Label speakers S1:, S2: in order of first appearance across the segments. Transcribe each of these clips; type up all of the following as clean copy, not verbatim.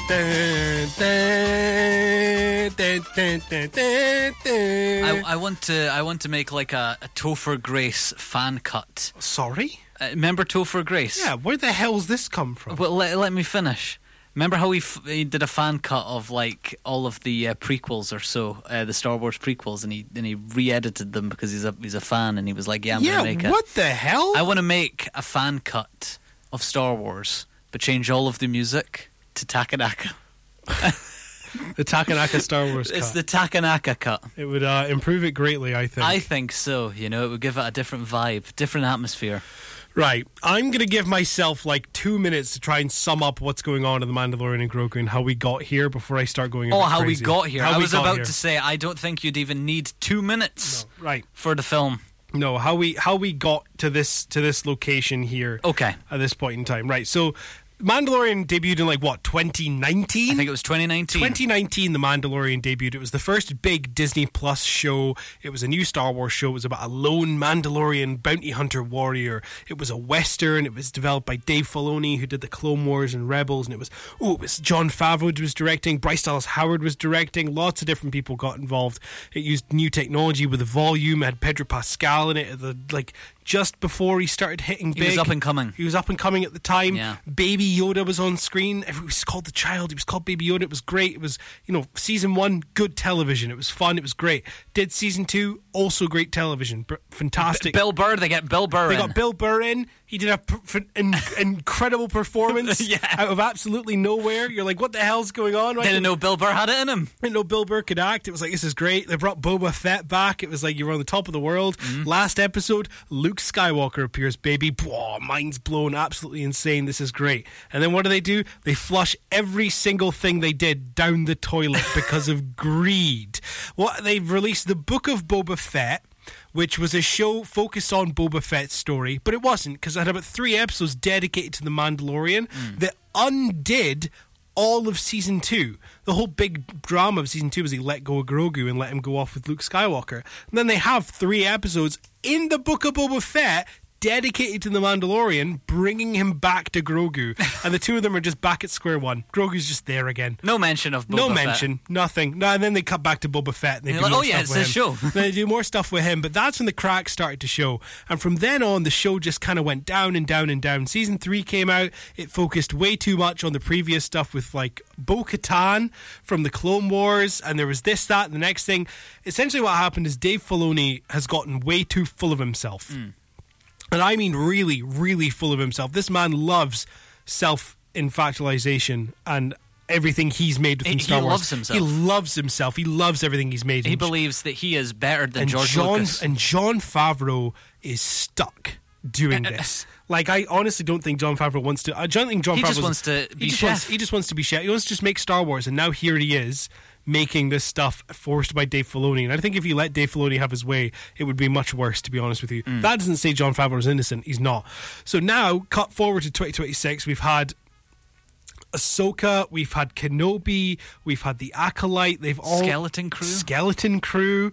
S1: I want to make like a Topher Grace fan cut.
S2: Sorry?
S1: Remember Topher Grace?
S2: Yeah, where the hell's this come from?
S1: Well, let me finish. Remember how he did a fan cut of like all of the prequels or so, the Star Wars prequels, and he re-edited them because he's a fan, and he was like, "Yeah, I'm gonna make it."
S2: What the hell?
S1: I want to make a fan cut of Star Wars, but change all of the music to Takanaka.
S2: The Takanaka Star Wars cut.
S1: It's the Takanaka cut.
S2: It would improve it greatly, I think.
S1: I think so. You know, it would give it a different vibe, different atmosphere.
S2: Right. I'm going to give myself like 2 minutes to try and sum up what's going on in The Mandalorian and Grogu and how we got here before I start going a bit
S1: how
S2: crazy.
S1: we got here. I was about to say, I don't think you'd even need 2 minutes for the film.
S2: No, how we got to this location here.
S1: Okay.
S2: At this point in time. Right. So Mandalorian debuted in 2019?
S1: I think it was 2019.
S2: 2019, The Mandalorian debuted. It was the first big Disney Plus show. It was a new Star Wars show. It was about a lone Mandalorian bounty hunter warrior. It was a Western. It was developed by Dave Filoni, who did the Clone Wars and Rebels. And it was Jon Favreau was directing. Bryce Dallas Howard was directing. Lots of different people got involved. It used new technology with the volume. It had Pedro Pascal in it. Just before he started hitting big.
S1: He was up and coming.
S2: He was up and coming at the time.
S1: Yeah.
S2: Baby Yoda was on screen. It was called The Child. He was called Baby Yoda. It was great. It was, season 1, good television. It was fun. It was great. Did season 2, also great television. Fantastic.
S1: Bill Burr, they get Bill Burr in.
S2: They got Bill Burr in. He did an incredible performance out of absolutely nowhere. You're like, what the hell's going on? Right?
S1: Didn't know Bill Burr had it in him.
S2: Didn't know Bill Burr could act. It was like, this is great. They brought Boba Fett back. It was like you were on the top of the world. Mm-hmm. Last episode, Luke Skywalker appears, baby. Whoa, mind's blown. Absolutely insane. This is great. And then what do? They flush every single thing they did down the toilet because of greed. They've released the Book of Boba Fett, which was a show focused on Boba Fett's story, but it wasn't, because it had about 3 episodes dedicated to The Mandalorian that undid all of Season 2. The whole big drama of Season 2 was he let go of Grogu and let him go off with Luke Skywalker. And then they have 3 episodes in the Book of Boba Fett dedicated to The Mandalorian, bringing him back to Grogu. And the two of them are just back at square one. Grogu's just there again.
S1: No mention of Boba Fett.
S2: No mention, nothing. No, and then they cut back to Boba Fett. And they do more stuff
S1: it's
S2: with
S1: a
S2: him.
S1: show.
S2: Then they do more stuff with him, but that's when the cracks started to show. And from then on, the show just kind of went down and down and down. Season 3 came out. It focused way too much on the previous stuff with Bo-Katan from the Clone Wars, and there was this, that, and the next thing. Essentially what happened is Dave Filoni has gotten way too full of himself. And I mean really, really full of himself. This man loves self-infatuation and everything he's made within Star Wars.
S1: He loves himself.
S2: He loves himself. He loves everything he's made.
S1: He believes that he is better than George Lucas.
S2: And Jon Favreau is stuck doing this. I honestly don't think Jon Favreau wants to. I don't think Jon Favreau
S1: just wants to be chef.
S2: He just wants to be chef. He wants to just make Star Wars, and now here he is making this stuff forced by Dave Filoni. And I think if you let Dave Filoni have his way, it would be much worse, to be honest with you. That doesn't say Jon Favreau's innocent. He's not. So now, cut forward to 2026, we've had Ahsoka, we've had Kenobi, we've had the Acolyte, they've all...
S1: Skeleton Crew,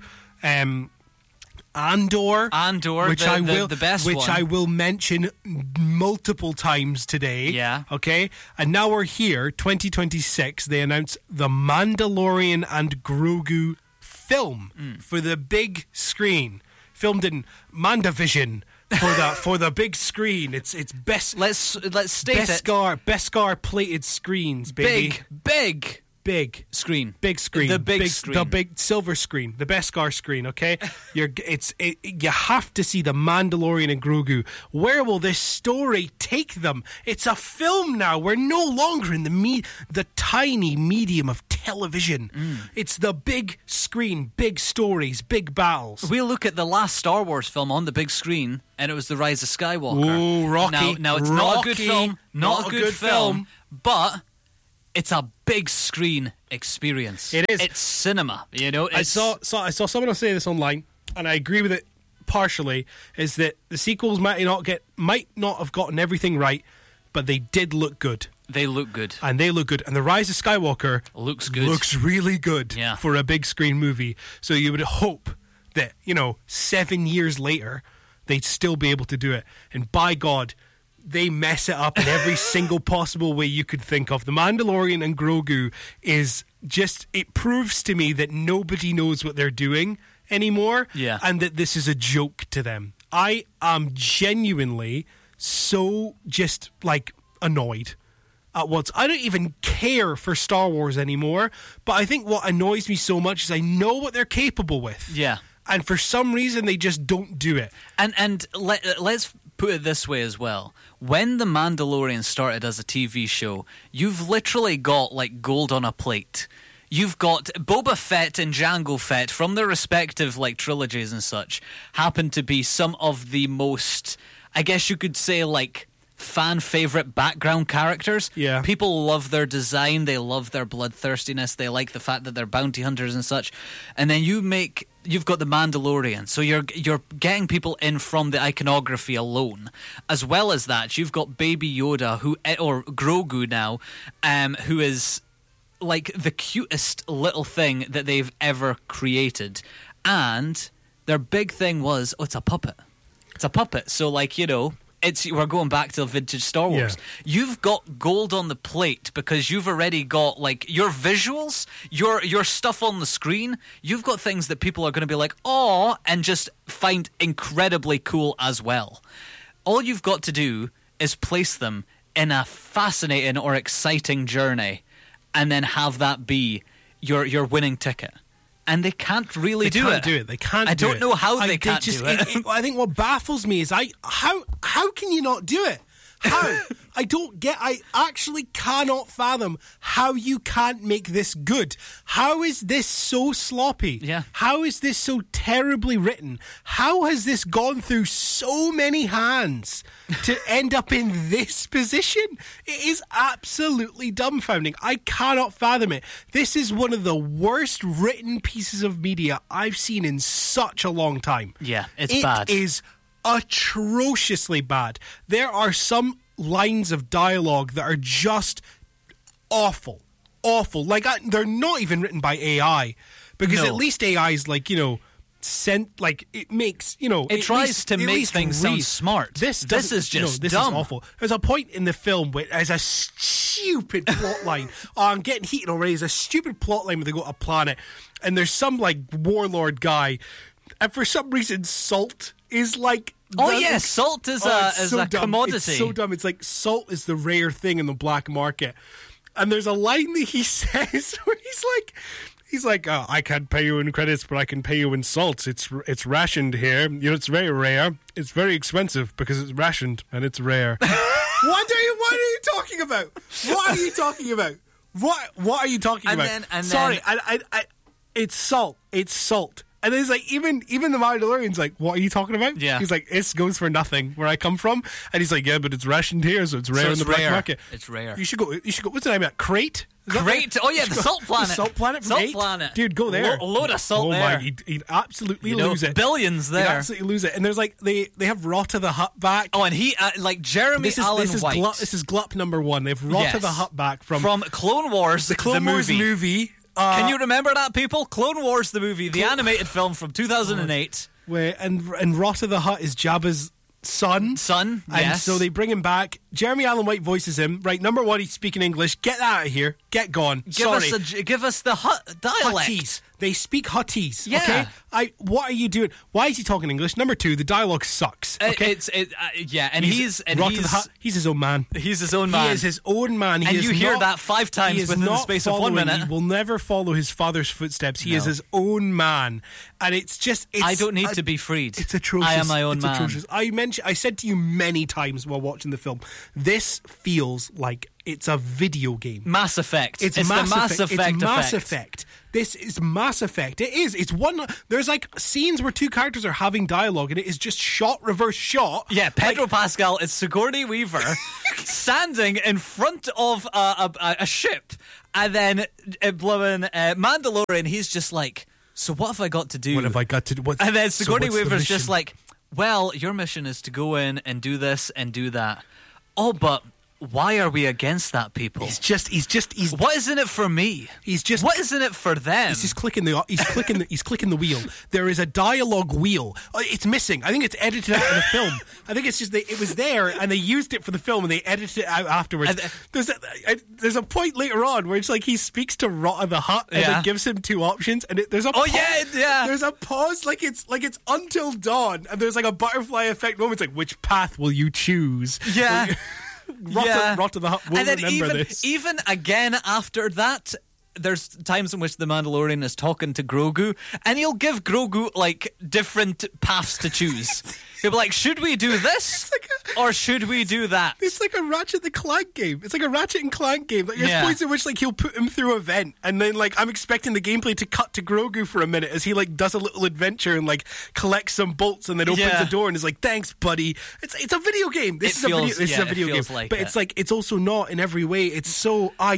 S2: Andor,
S1: which the best
S2: which
S1: one.
S2: I will mention multiple times today.
S1: Yeah.
S2: Okay. And now we're here, 2026. They announced the Mandalorian and Grogu film for the big screen. Filmed in Mandavision for the big screen. It's best.
S1: Let's state
S2: Beskar plated screens, baby. Big
S1: screen.
S2: Big screen.
S1: The big screen.
S2: The big silver screen. The Beskar screen, okay? You have to see the Mandalorian and Grogu. Where will this story take them? It's a film now. We're no longer in the tiny medium of television. It's the big screen, big stories, big battles.
S1: We'll look at the last Star Wars film on the big screen, and it was The Rise of Skywalker.
S2: Oh, Rocky.
S1: Now it's not a good film. Not a good film. But... it's a big screen experience.
S2: It is.
S1: It's cinema.
S2: I saw someone else say this online, and I agree with it partially. Is that the sequels might not have gotten everything right, but they did look good.
S1: They look good.
S2: And The Rise of Skywalker
S1: looks good.
S2: Looks really good for a big screen movie. So you would hope that 7 years later they'd still be able to do it. And by God, they mess it up in every single possible way you could think of. The Mandalorian and Grogu is just, it proves to me that nobody knows what they're doing anymore, and that this is a joke to them. I am genuinely so just like annoyed at what's. I don't even care for Star Wars anymore, but I think what annoys me so much is I know what they're capable with.
S1: Yeah.
S2: And for some reason they just don't do it.
S1: And let's put it this way as well. When The Mandalorian started as a TV show, you've literally got like gold on a plate. You've got Boba Fett and Jango Fett from their respective like trilogies and such happen to be some of the most, I guess you could say, like fan favorite background characters.
S2: Yeah.
S1: People love their design, they love their bloodthirstiness, they like the fact that they're bounty hunters and such. And then you've got the Mandalorian, so you're getting people in from the iconography alone. As well as that, you've got Baby Yoda, or Grogu now, who is like the cutest little thing that they've ever created. And their big thing was, it's a puppet. It's a puppet. So like, we're going back to vintage Star Wars.
S2: Yeah.
S1: You've got gold on the plate because you've already got like your visuals, your stuff on the screen. You've got things that people are going to be like, oh, and just find incredibly cool as well. All you've got to do is place them in a fascinating or exciting journey, and then have that be your winning ticket. And they can't really do it.
S2: They can't do it.
S1: I don't know how they can't do it.
S2: I think what baffles me is how can you not do it? How? I actually cannot fathom how you can't make this good. How is this so sloppy?
S1: Yeah.
S2: How is this so terribly written? How has this gone through so many hands to end up in this position? It is absolutely dumbfounding. I cannot fathom it. This is one of the worst written pieces of media I've seen in such a long time.
S1: Yeah, it's bad.
S2: It is atrociously bad. There are some lines of dialogue that are just awful. Like they're not even written by AI, because at least AI is like, it makes,
S1: it tries to make things sound smart.
S2: This
S1: is just
S2: this
S1: dumb.
S2: is awful. There's a point in the film where there's a stupid plot line. Oh, I'm getting heated already. There's a stupid plot line where they go to a planet and there's some like warlord guy, and for some reason salt is like,
S1: salt is a commodity.
S2: It's so dumb. It's like salt is the rare thing in the black market. And there's a line that he says where he's like, oh, I can't pay you in credits, but I can pay you in salt. It's rationed here. It's very rare. It's very expensive because it's rationed and it's rare. What are you talking about? What are you talking about? What are you talking about? Sorry, it's salt. It's salt. And then he's like, even the Mandalorian's like, what are you talking about?
S1: Yeah.
S2: He's like, it goes for nothing where I come from. And he's like, yeah, but it's rationed here, so it's rare in the black market.
S1: It's rare.
S2: You should go. What's the name of that? Crate?
S1: Crate? Oh yeah, the Salt Planet.
S2: The Salt Planet from 8?
S1: Planet.
S2: Dude, go there.
S1: A load of salt there.
S2: Oh my, he'd absolutely lose it.
S1: Billions there.
S2: He'd absolutely lose it. And there's like, they have Rota the Hutt back.
S1: Oh, and he, Jeremy Allen White.
S2: This is Glup number 1. They have Rota the Hutt back from
S1: Clone Wars,
S2: the Clone Wars movie.
S1: Can you remember that, people? Clone Wars, the movie, the animated film from 2008.
S2: And Rota the Hutt is Jabba's son.
S1: And yes.
S2: So they bring him back. Jeremy Allen White voices him. Right, number 1, he's speaking English. Get that out of here. Get gone.
S1: Give us the Hutt dialect.
S2: Huttese. They speak Huttese.
S1: Yeah.
S2: Okay. What are you doing? Why is he talking English? Number 2, the dialogue sucks. Okay. He's his own man.
S1: He's his own man.
S2: He is his own man.
S1: And you hear that 5 times within the space of 1 minute.
S2: He will never follow his father's footsteps. He is his own man, and it's just.
S1: I don't need to be freed.
S2: It's atrocious.
S1: I am my own man.
S2: Atrocious. I said to you many times while watching the film, this feels like it's a video game.
S1: Mass Effect.
S2: It's
S1: the Mass Effect.
S2: It's Mass Effect. This is Mass Effect. It is. It's one. There's like scenes where 2 characters are having dialogue, and it is just reverse shot.
S1: Yeah, Pedro Pascal is Sigourney Weaver standing in front of a ship, and then blowing Mandalorian. He's just like, so what have I got to do?
S2: What have I got to do?
S1: And then Sigourney Weaver's just like, well, your mission is to go in and do this and do that. Oh, but why are we against that, people?
S2: He's
S1: what is in it for me? What is in it for them?
S2: He's just clicking the wheel. There is a dialogue wheel. It's missing. I think it's edited out of the film. I think it's just it was there and they used it for the film and they edited it out afterwards. There's a point later on where it's like he speaks to Rot of the Hut and then gives him two options and there's a there's a pause like it's until dawn and there's like a butterfly effect moment. It's like, which path will you choose?
S1: Yeah.
S2: Rot of the Hut will
S1: and then
S2: remember this.
S1: Even again after that, there's times in which the Mandalorian is talking to Grogu, and he'll give Grogu like different paths to choose. He'll be like, should we do this or should we do that?
S2: It's like a Ratchet and Clank game. It's like a Ratchet and Clank game. Like, there's points in which like he'll put him through a vent, and then like I'm expecting the gameplay to cut to Grogu for a minute as he like does a little adventure and like collects some bolts and then opens the door and is like, "Thanks, buddy." It's a video game. This is a video game.
S1: Like
S2: but it's like it's also not in every way. It's so my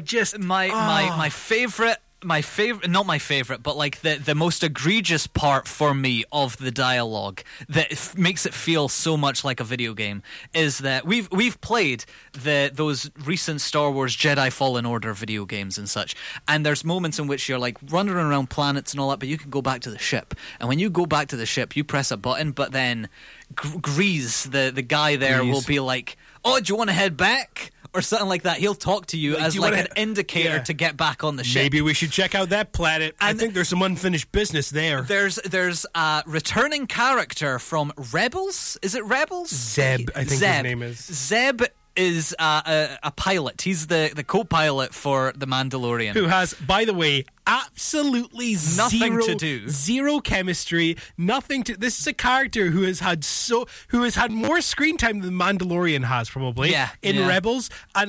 S2: favorite,
S1: not my favorite, but like the most egregious part for me of the dialogue that makes it feel so much like a video game is that we've played those recent Star Wars Jedi Fallen Order video games and such, and there's moments in which you're like running around planets and all that, but you can go back to the ship, and when you go back to the ship, you press a button, but then Grease, the guy there, will be like, "Oh, do you want to head back?" or something like that. He'll talk to you as like an indicator to get back on the ship.
S2: Maybe we should check out that planet. And I think there's some unfinished business there.
S1: There's a returning character from Rebels. Is it Rebels?
S2: Zeb, I think his name is.
S1: Zeb is a pilot. He's the co-pilot for the Mandalorian,
S2: who has, by the way, absolutely
S1: nothing to do,
S2: zero chemistry, nothing to. This is a character who has had more screen time than the Mandalorian has probably in Rebels, and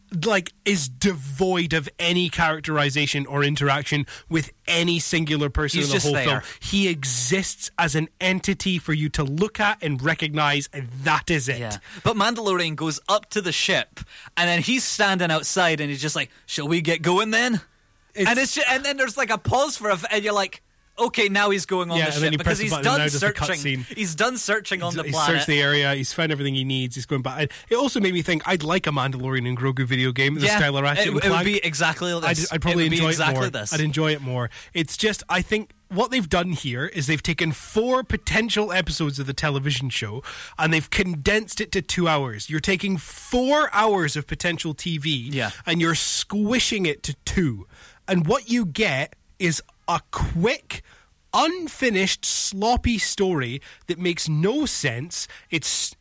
S2: is devoid of any characterization or interaction with any singular person in the whole film. He exists as an entity for you to look at and recognize, and that is it.
S1: Yeah. But Mandalorian goes up to the ship, and then he's standing outside, and he's just like, "Shall we get going then?" And then there's like a pause and you're like, okay, now he's going on the ship because he's done searching. He's done searching on the planet.
S2: He's searched the area. He's found everything he needs. He's going back. It also made me think I'd like a Mandalorian and Grogu video game. The style of Ratchet and Clank.
S1: It would be exactly this.
S2: I'd probably enjoy it more.
S1: This.
S2: I'd enjoy it more. It's just, I think what they've done here is they've taken 4 potential episodes of the television show and they've condensed it to 2 hours. You're taking 4 hours of potential TV and you're squishing it to 2. And what you get is a quick, unfinished, sloppy story that makes no sense. It's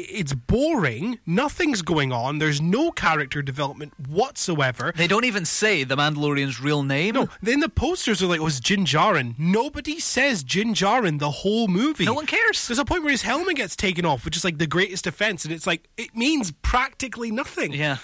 S2: boring. Nothing's going on. There's no character development whatsoever.
S1: They don't even say the Mandalorian's real name.
S2: No. Then the posters are like, it was Din Djarin. Nobody says Din Djarin the whole movie.
S1: No one cares.
S2: There's a point where his helmet gets taken off, which is like the greatest defense, and it's like, it means practically nothing.
S1: Yeah.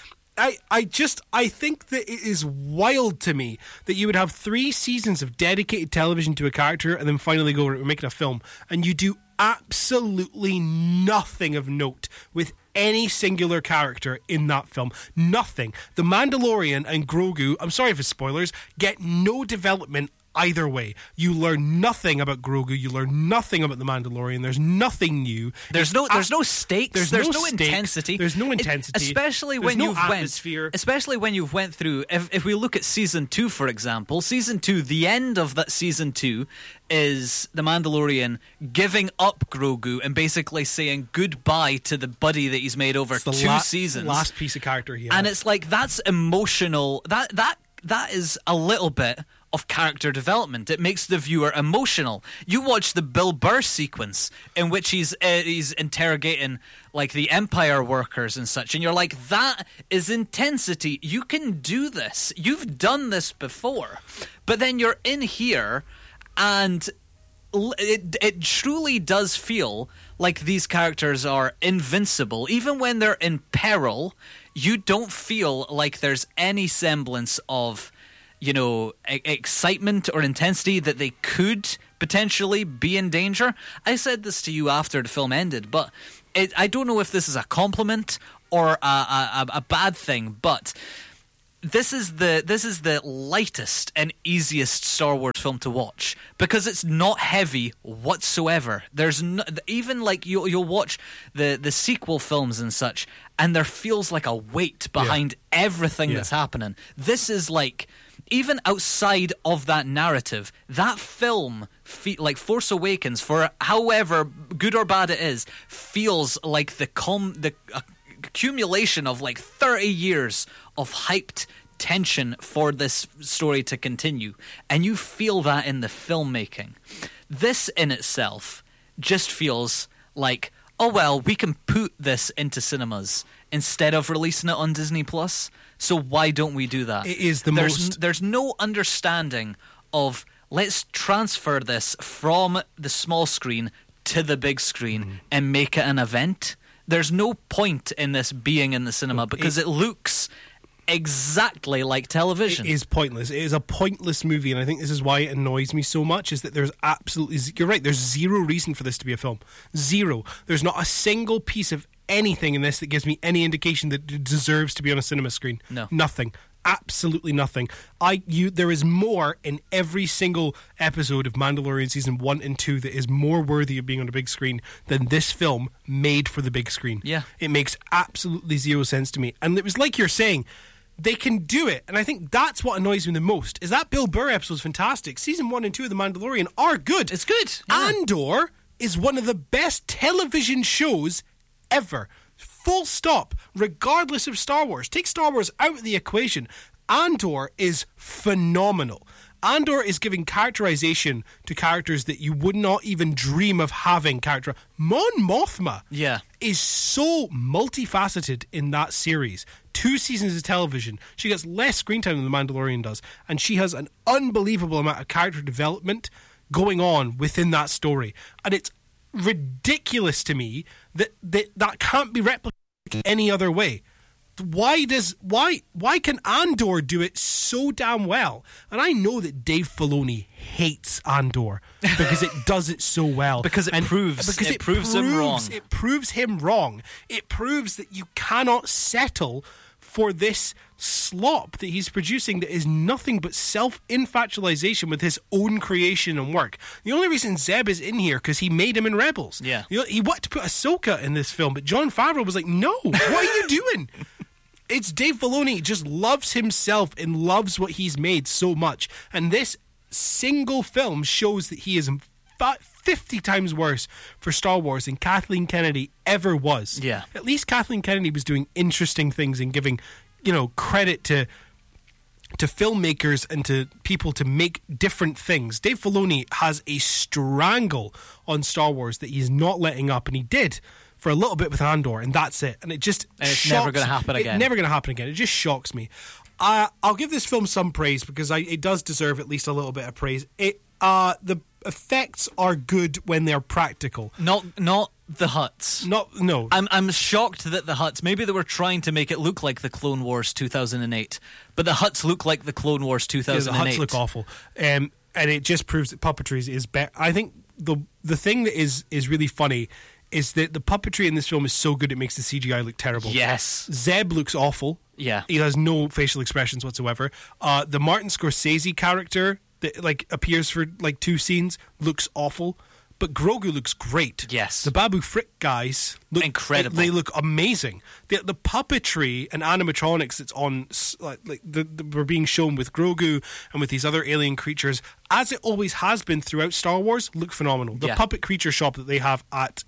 S2: I think that it is wild to me that you would have 3 seasons of dedicated television to a character and then finally go, we're making a film, and you do absolutely nothing of note with any singular character in that film. Nothing. The Mandalorian and Grogu, I'm sorry for spoilers, get no development either way. You learn nothing about Grogu. You learn nothing about the Mandalorian. There's nothing new.
S1: There's no stakes. There's no intensity.
S2: There's no intensity.
S1: Especially when you've went through. If we look at season 2, for example, season 2, the end of that season 2 is the Mandalorian giving up Grogu and basically saying goodbye to the buddy that he's made over 2 seasons.
S2: Last piece of character he had.
S1: And it's like, that's emotional. That is a little bit of character development. It makes the viewer emotional. You watch the Bill Burr sequence in which he's interrogating like the Empire workers and such, and you're like, that is intensity. You can do this. You've done this before. But then you're in here, and it truly does feel like these characters are invincible. Even when they're in peril, you don't feel like there's any semblance of, excitement or intensity that they could potentially be in danger. I said this to you after the film ended, but I don't know if this is a compliment or a bad thing, but this is the lightest and easiest Star Wars film to watch because it's not heavy whatsoever. There's no, even like you'll watch the sequel films and such, and there feels like a weight behind everything that's happening. This is like, even outside of that narrative, that film, like Force Awakens, for however good or bad it is, feels like the accumulation of like 30 years of hyped tension for this story to continue, and you feel that in the filmmaking. This in itself just feels like, oh well, we can put this into cinemas instead of releasing it on Disney Plus, so why don't we do that?
S2: It is
S1: There's no understanding of, let's transfer this from the small screen to the big screen and make it an event. There's no point in this being in the cinema because it looks exactly like television.
S2: It is pointless. It is a pointless movie, and I think this is why it annoys me so much, is that there's absolutely... You're right, there's zero reason for this to be a film. Zero. There's not a single piece of anything in this that gives me any indication that it deserves to be on a cinema screen.
S1: No.
S2: Nothing. Absolutely nothing. There is more in every single episode of Mandalorian Season 1 and 2 that is more worthy of being on a big screen than this film made for the big screen.
S1: Yeah.
S2: It makes absolutely zero sense to me. And it was like you're saying, they can do it, and I think that's what annoys me the most, is that Bill Burr episode is fantastic. Season 1 and 2 of The Mandalorian are good.
S1: It's good. Yeah.
S2: Andor is one of the best television shows ever. Full stop, regardless of Star Wars. Take Star Wars out of the equation. Andor is phenomenal. Andor is giving characterization to characters that you would not even dream of having character. Mon Mothma is so multifaceted in that series. 2 seasons of television. She gets less screen time than The Mandalorian does, and she has an unbelievable amount of character development going on within that story. And it's ridiculous to me that can't be replicated any other way. Why can Andor do it so damn well? And I know that Dave Filoni hates Andor because it does it so well.
S1: Because it proves him wrong.
S2: It proves him wrong. It proves that you cannot settle for this slop that he's producing that is nothing but self-infatuation with his own creation and work. The only reason Zeb is in here because he made him in Rebels.
S1: Yeah.
S2: He wanted to put Ahsoka in this film, but Jon Favreau was like, no, what are you doing? It's Dave Filoni just loves himself and loves what he's made so much. And this single film shows that he is 50 times worse for Star Wars than Kathleen Kennedy ever was.
S1: Yeah.
S2: At least Kathleen Kennedy was doing interesting things and giving, credit to filmmakers and to people to make different things. Dave Filoni has a strangle on Star Wars that he's not letting up, and he did for a little bit with Andor, and that's it. And it's
S1: never going to happen again.
S2: It's never going to happen again. It just shocks me. I'll give this film some praise because it does deserve at least a little bit of praise. The effects are good when they're practical.
S1: Not the Hutts.
S2: No.
S1: I'm shocked that the Hutts, maybe they were trying to make it look like the Clone Wars 2008, but the Hutts look like the Clone Wars 2008.
S2: Yeah, the Hutts look awful. And it just proves that puppetry is better. I think the thing that is really funny is that the puppetry in this film is so good it makes the CGI look terrible.
S1: Yes.
S2: Zeb looks awful.
S1: Yeah.
S2: He has no facial expressions whatsoever. The Martin Scorsese character that appears for 2 scenes looks awful. But Grogu looks great.
S1: Yes.
S2: The Babu Frick guys look
S1: incredible.
S2: They look amazing. The puppetry and animatronics that's on, we're being shown with Grogu and with these other alien creatures, as it always has been throughout Star Wars, look phenomenal. The puppet creature shop that they have at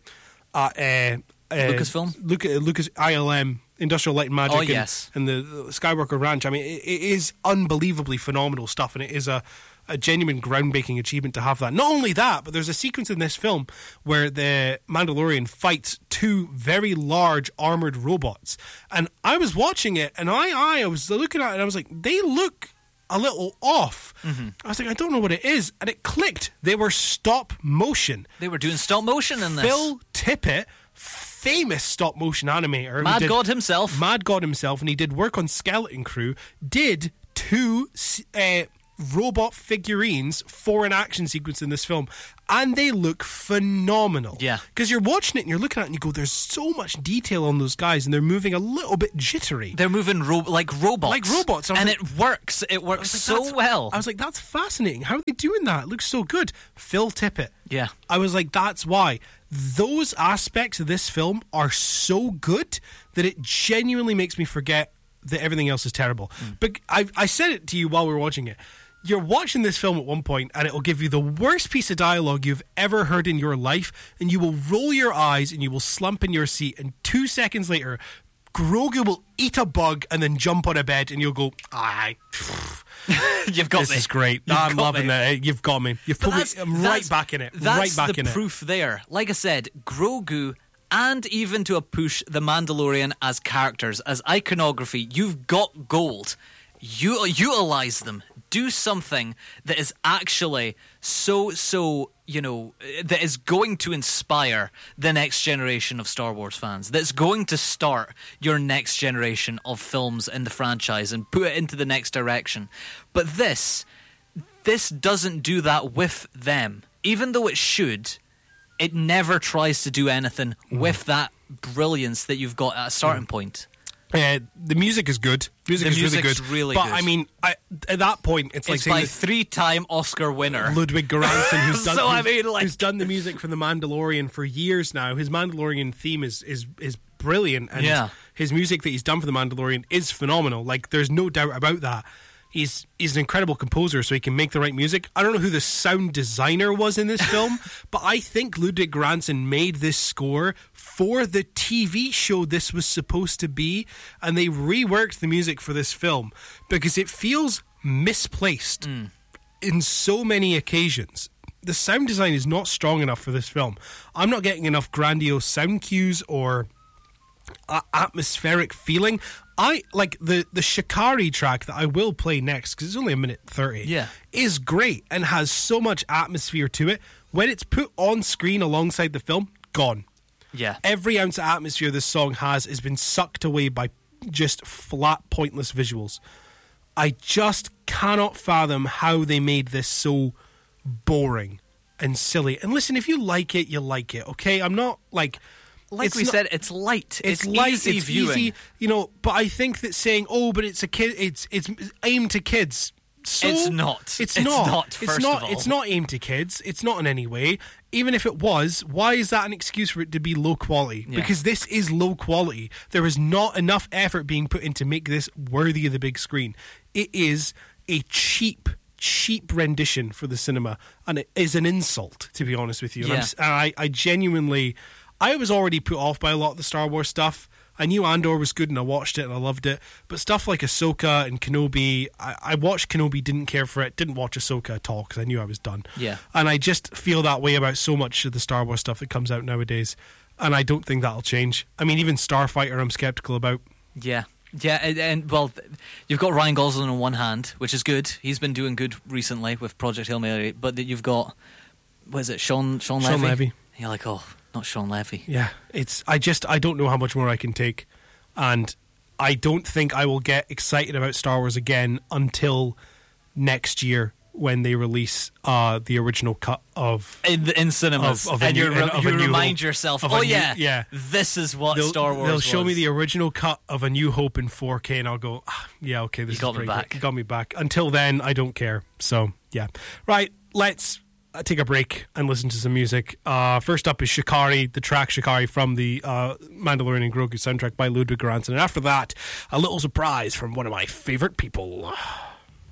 S1: Lucasfilm,
S2: Lucas ILM. Industrial Light and Magic and the Skywalker Ranch. I mean, it is unbelievably phenomenal stuff, and it is a genuine groundbreaking achievement to have that. Not only that, but there's a sequence in this film where the Mandalorian fights 2 very large armored robots. And I was watching it, and I was looking at it, and I was like, they look a little off. Mm-hmm. I was like, I don't know what it is. And it clicked. They were stop motion.
S1: They were doing stop motion in this.
S2: Phil Tippett, famous stop motion animator,
S1: Mad God himself,
S2: and he did work on Skeleton Crew, did 2 robot figurines for an action sequence in this film, and they look phenomenal.
S1: Yeah.
S2: Because you're watching it and you're looking at it and you go, there's so much detail on those guys, and they're moving a little bit jittery.
S1: They're moving like robots.
S2: Like robots.
S1: And it works. It works so well.
S2: I was like, that's fascinating. How are they doing that? It looks so good. Phil Tippett.
S1: Yeah.
S2: I was like, that's why. Those aspects of this film are so good that it genuinely makes me forget that everything else is terrible. But I said it to you while we were watching it. You're watching this film at one point and it'll give you the worst piece of dialogue you've ever heard in your life, and you will roll your eyes and you will slump in your seat, and 2 seconds later Grogu will eat a bug and then jump on a bed, and you'll go, aye.
S1: You've got
S2: this
S1: me.
S2: Is great. I'm loving that. You've got me. You've put me right back in it.
S1: That's
S2: right back
S1: the
S2: in
S1: proof there. Like I said, Grogu, and even to a push, The Mandalorian as characters, as iconography, you've got gold. Utilize them. Do something that is actually so that is going to inspire the next generation of Star Wars fans, that's going to start your next generation of films in the franchise and put it into the next direction. But this doesn't do that with them. Even though it should, it never tries to do anything with that brilliance that you've got at a starting point.
S2: The music is good. The music's really good.
S1: Really
S2: but
S1: good.
S2: I mean, at that point, it's like
S1: by 3-time Oscar winner
S2: Ludwig Göransson, who's
S1: so,
S2: done the music for The Mandalorian for years now. His Mandalorian theme is brilliant, and his music that he's done for The Mandalorian is phenomenal. Like, there's no doubt about that. He's an incredible composer, so he can make the right music. I don't know who the sound designer was in this film, but I think Ludwig Göransson made this score for the TV show this was supposed to be, and they reworked the music for this film because it feels misplaced in so many occasions. The sound design is not strong enough for this film. I'm not getting enough grandiose sound cues or atmospheric feeling. I like the Shikari track that I will play next, because it's only 1:30.
S1: Yeah,
S2: is great and has so much atmosphere to it. When it's put on screen alongside the film, gone.
S1: Yeah,
S2: every ounce of atmosphere this song has been sucked away by just flat, pointless visuals. I just cannot fathom how they made this so boring and silly. And listen, if you like it, you like it. Okay, I'm not like.
S1: Like we said, it's light. It's
S2: light.
S1: Easy
S2: it's
S1: viewing.
S2: Easy, but I think that saying, "Oh, but it's a kid," it's aimed to kids. So
S1: it's not.
S2: It's not.
S1: First of all,
S2: it's not aimed to kids. It's not in any way. Even if it was, why is that an excuse for it to be low quality?
S1: Yeah.
S2: Because this is low quality. There is not enough effort being put in to make this worthy of the big screen. It is a cheap rendition for the cinema, and it is an insult, to be honest with you.
S1: Yeah.
S2: And I genuinely. I was already put off by a lot of the Star Wars stuff. I knew Andor was good and I watched it and I loved it. But stuff like Ahsoka and Kenobi, I watched Kenobi, didn't care for it, didn't watch Ahsoka at all because I knew I was done.
S1: Yeah.
S2: And I just feel that way about so much of the Star Wars stuff that comes out nowadays. And I don't think that'll change. I mean, even Starfighter I'm skeptical about.
S1: Yeah. Yeah, and well, you've got Ryan Gosling on one hand, which is good. He's been doing good recently with Project Hail Mary. But you've got, what is it, Sean Levy?
S2: Sean Levy.
S1: You're like, oh... Not Sean Levy.
S2: Yeah, I don't know how much more I can take, and I don't think I will get excited about Star Wars again until next year when they release the original cut of
S1: in cinemas,
S2: and you
S1: remind yourself, this is what Star Wars.
S2: They'll show me the original cut of A New Hope in 4K, and I'll go, yeah, okay, this is pretty good. You got me back. Until then, I don't care. So yeah, right. Let's take a break and listen to some music. First up is Shikari, the track Shikari from the Mandalorian and Grogu soundtrack by Ludwig Göransson. And after that, a little surprise from one of my favourite people.